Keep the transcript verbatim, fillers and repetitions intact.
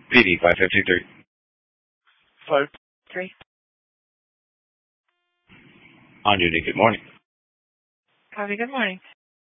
P D five fifty-three. Five three. On duty. Good morning. Copy. Good morning.